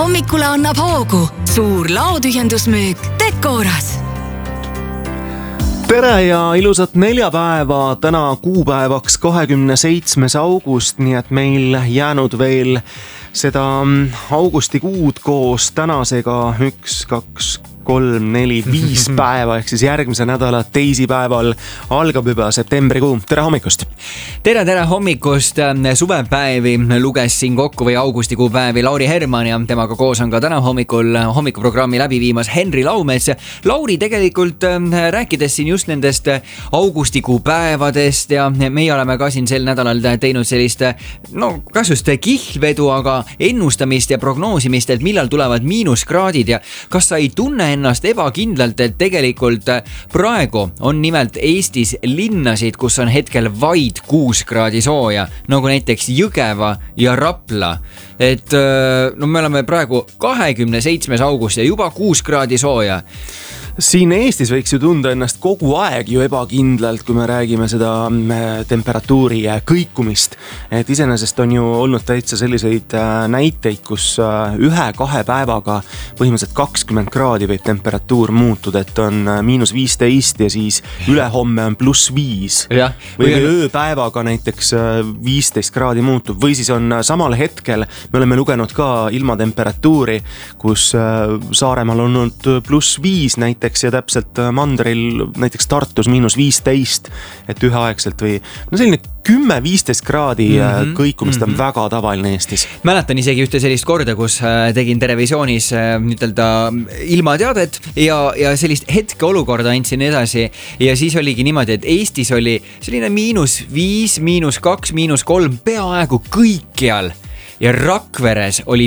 Hommikule annab hoogu suur laotühjendusmüük Decoras. Tere ja ilusat neljapäeva, täna kuupäevaks 27. august, nii et meil jäänud veel seda augustikuud koos tänasega 1, 2, 3, 4, 5 päeva, ehk siis järgmise nädala teisipäeval algab juba septembrikuu. Tere hommikust! Tere hommikust! Suvepäevi luges siin kokku või augustikuu päevi Lauri Herman ja temaga koos on ka täna hommikuprogrammi läbi viimas Henri Laumets. Lauri tegelikult rääkides siin just nendest augustikuu päevadest ja meie oleme ka siin sel nädalal teinud sellist, kas just kihlvedu, aga ennustamist ja prognoosimist, et millal tulevad miinuskraadid ja kas sa ei tunne ennast ebakindlalt, et tegelikult praegu on nimelt Eestis linnasid, kus on hetkel vaid 6 kraadi sooja, nagu näiteks Jõgeva ja Rapla. Et me oleme praegu 27. august ja juba 6 kraadi sooja. Siin Eestis võiks ju tunda ennast kogu aeg ju ebakindlalt, kui me räägime seda temperatuuri kõikumist. Et iseenesest on ju olnud täitsa selliseid näiteid, kus 1-2 päevaga põhimõtteliselt 20 kraadi võib temperatuur muutuda, et on -15 ja siis ülehomme on +5. Või ööpäevaga näiteks 15 kraadi muutub. Või siis on samal hetkel, me oleme lugenud ka ilmatemperatuuri, kus Saaremaal on olnud +5 näiteks ja täpselt mandril näiteks Tartus -15, et üheaegselt või selline 10-15 kraadi kõikumist on väga tavaline Eestis. Mäletan isegi ühte sellist korda, kus tegin televisioonis ilmateadet ja sellist hetkeolukorda andsin edasi ja siis oligi niimoodi, et Eestis oli selline -5, -2, -3 peaaegu kõikjal. Ja Rakveres oli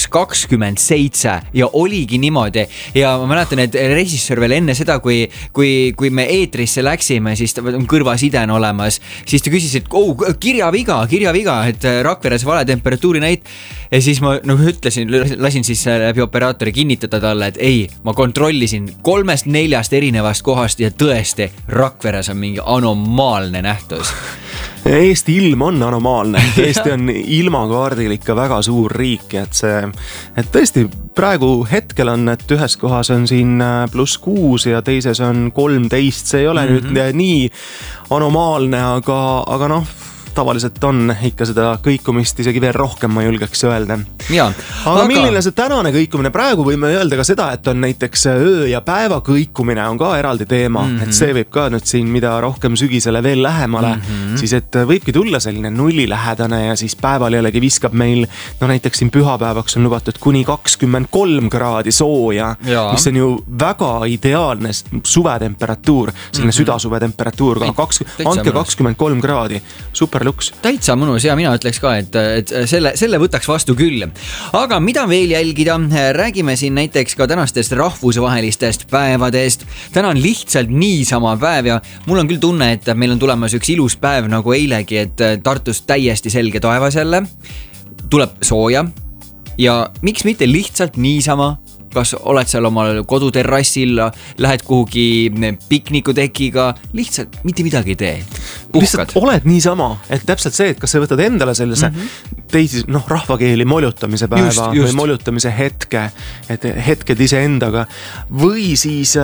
-27 ja oligi niimoodi. Ja ma mäletan, et režissöör veel enne seda, kui me eetrisse läksime, siis ta on kõrvasiden olemas, siis ta küsis, et kirjaviga, et Rakveres vale temperatuuri näit. Ja siis ma ütlesin, lasin siis läbi operaatori kinnitada talle, et ei, ma kontrollisin 3-4 erinevast kohast ja tõesti, Rakveres on mingi anomaalne nähtus. Eesti ilm on anomaalne. Eesti on ilmakaardil ikka väga suur riik, et tõesti praegu hetkel on, et ühes kohas on siin +6 ja teises on 13. See ei ole nüüd nii anomaalne, aga tavaliselt on ikka seda kõikumist isegi veel rohkem, ma julgeks öelda. Aga milline see tänane kõikumine? Praegu võime öelda ka seda, et on näiteks öö ja päeva kõikumine on ka eraldi teema, et see võib ka nüüd siin mida rohkem sügisele veel lähemale, siis et võibki tulla selline nullilähedane ja siis päeval jällegi viskab meil, näiteks siin pühapäevaks on lubatud kuni 23 kraadi sooja, mis on ju väga ideaalne suvetemperatuur, selline südasuve temperatuur, andke 23 kraadi, super luks. Täitsa mõnus ja mina ütleks ka, et selle võtaks vastu küll. Aga mida veel jälgida? Räägime siin näiteks ka tänastest rahvusvahelistest päevadest. Täna on lihtsalt niisama päev ja mul on küll tunne, et meil on tulemas üks ilus päev nagu eilegi, et Tartus täiesti selge taevas jälle. Tuleb sooja ja miks mitte lihtsalt niisama? Kas oled seal omal koduterrassil, lähed kuhugi piknikutekiga, lihtsalt mitte midagi ei tee. Puhkad. Lihtsalt oled niisama, et täpselt see, et kas sa võtad endale sellise teisi rahvakeeli molutamise päeva või molutamise hetke, et hetked ise endaga. Või siis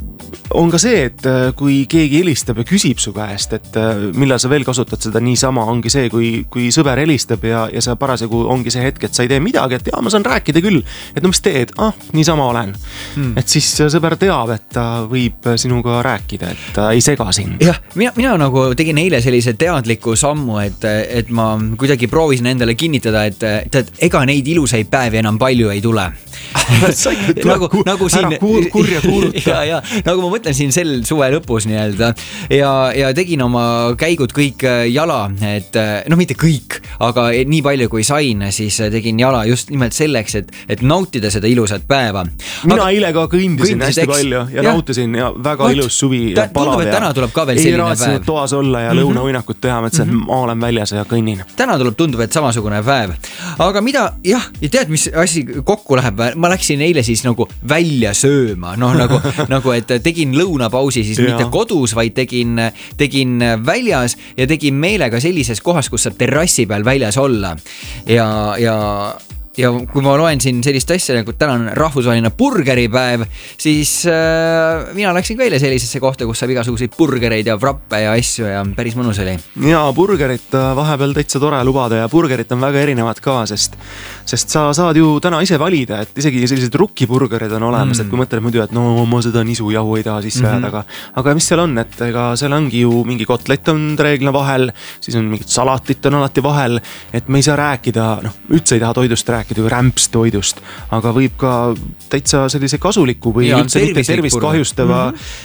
on ka see, et kui keegi helistab ja küsib su käest, et millal sa veel kasutad seda niisama, ongi see, kui sõber helistab ja sa parasjagu ongi see hetk, et sa ei tee midagi, et ma saan rääkida küll, et mis teed? Niisama olen. Et siis sõber teab, et ta võib sinuga rääkida, et ta ei sega sind. Jah, mina nagu tegin eile sellise teadliku sammu, et ma kuidagi proovisin endale kinnitada, et ega neid ilusaid päevi enam palju ei tule. nagu siin kurja kuuluta. Ja, nagu ma mõtlen siin sel suve lõpus nii-öelda ja tegin oma käigud kõik jala, et mitte kõik, aga nii palju kui sain, siis tegin jala just nimelt selleks, et nautida seda ilusat päeva. Mina eile ka kõndisin hästi palju ja nautisin ja väga ilus suvi ja palav. Tundub, et täna tuleb ka veel selline päev. Ei raatsinud toas olla ja lõunauinakut teha, et ma olen väljas ja kõnnin. Täna tundub, et samasugune päev. Aga mida, ja tead, mis asi kokku läheb? Ma läksin eile siis nagu välja sööma, nagu et tegin lõunapausi siis mitte kodus, vaid tegin väljas ja tegin meelega sellises kohas, kus saab terrassi peal väljas olla ja ja kui ma loen siin sellist asja, nagu täna on rahvusvaheline burgeripäev, siis mina läksin ka eile sellisesse kohta, kus saab igasuguseid burgereid ja vrappe ja asju ja päris mõnus oli. Ja burgerit vahepeal täitsa tore lubada ja burgerit on väga erinevad ka, sest sa saad ju täna ise valida, et isegi sellised rukkiburgerid on olemas, et kui mõtled muidu, et no ma seda nisujahu ei taha sisse jääda, aga mis seal on, et ega seal ongi ju mingi kotlett on reeglina vahel, siis on mingid salatit on alati vahel, et me ei saa rääkida, üldse ei taha toidust rääkida või rämpstoidust, aga võib ka täitsa sellise kasuliku või üldse mitte tervist kahjustava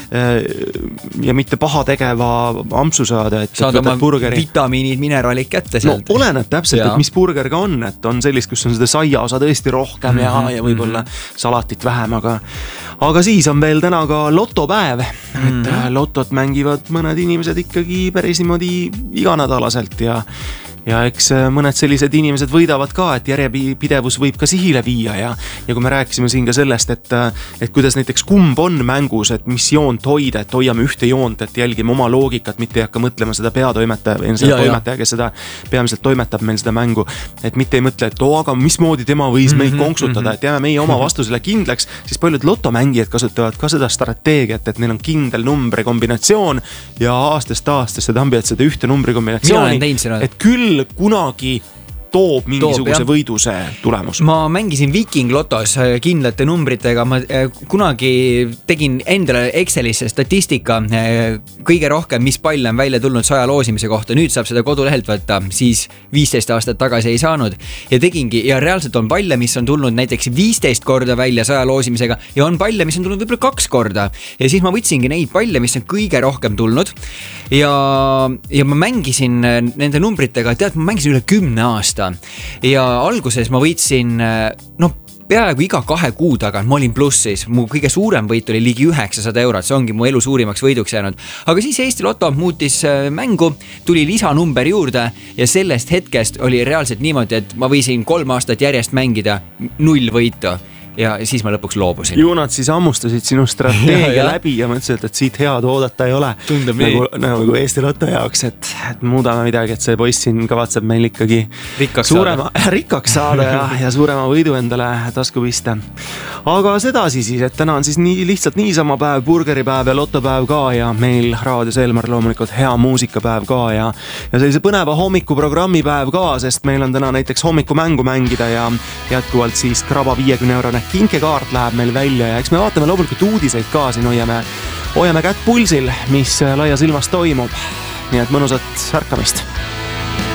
ja mitte paha tegeva ampsu saada, et saada oma vitamiinid, mineraalid kätte sealt. No oleneb täpselt, et mis burger ka on, et on sellist, kus on seda saia osa tõesti rohkem ja võib-olla salatit vähem, aga siis on veel täna ka lotopäev, et lotot mängivad mõned inimesed ikkagi päris niimoodi iganädalaselt ja eks mõned sellised inimesed võidavad ka, et järjepidevus võib ka sihile viia ja kui me rääkisime siin ka sellest, et kuidas näiteks kumb on mängus, et mis joont hoida, et hoiame ühte joont, et jälgime oma loogikat, mitte ei hakka mõtlema seda toimetaja, kes seda peamiselt toimetab meil seda mängu, et mitte ei mõtle, et aga mismoodi tema võis meid konksutada, et jääme meie oma vastusele kindlaks, siis paljud lotomängijad kasutavad ka seda strateegiat, et neil on kindel numbri kombinatsioon ja aastast aastasse tambivad seda ühte numbri kombinatsiooni, et küll kunagi toob mingisuguse võiduse tulemus. Ma mängisin Viking lotos kindlate numbritega, ma kunagi tegin endale Excelisse statistika kõige rohkem, mis palle on välja tulnud 100 loosimise kohta, nüüd saab seda kodulehelt võtta, siis 15 aastat tagasi ei saanud ja tegingi, ja reaalselt on palle, mis on tulnud näiteks 15 korda välja 100 loosimisega ja on palle, mis on tulnud võib-olla 2 korda ja siis ma võtsingi neid palle, mis on kõige rohkem tulnud ja ma mängisin nende numbritega, tead, ma mängisin üle 10 aasta ja alguses ma võitsin peaaegu iga 2 kuu tagant, ma olin plussis, mu kõige suurem võit oli ligi 900 €, see ongi mu elu suurimaks võiduks jäänud, aga siis Eesti Loto muutis mängu, tuli lisanumber juurde ja sellest hetkest oli reaalselt niimoodi, et ma võisin 3 aastat järjest mängida 0 võitu ja siis ma lõpuks loobusin. Ju nad siis ammustasid sinu strateegia läbi ja mõtlesid, et siit head oodata ei ole. Nagu Eesti Loto jaoks, et muudame midagi, et see poiss siin kavatseb meil ikkagi rikkaks saada ja suurema võidu endale tasku pista. Aga sedasi siis, et täna on siis lihtsalt niisama päev, burgeripäev ja lotopäev ka ja meil Raadios Elmar loomulikult hea muusikapäev ka ja sellise põneva hommikuprogrammi päev ka, sest meil on täna näiteks hommikumängu mängida ja jätkuvalt siis Kraba 50 € kinkekaart läheb meil välja ja eks me vaatame loomulikult uudiseid ka, siin hoiame kätt pulsil, mis laias ilmas toimub. Nii et mõnusat ärkamist.